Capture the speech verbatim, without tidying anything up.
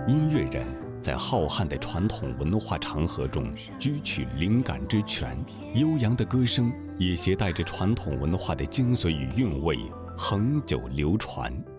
音乐人在浩瀚的传统文化长河中汲取灵感之泉，悠扬的歌声也携带着传统文化的精髓与韵味，恒久流传。